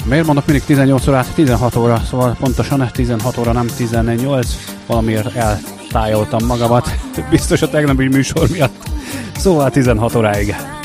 Miért mondok mindig 18 órát? 16 óra, szóval pontosan 16 óra, nem 18. Valamiért eltájoltam magamat, biztos a tegnapi műsor miatt. Szóval 16 óráig.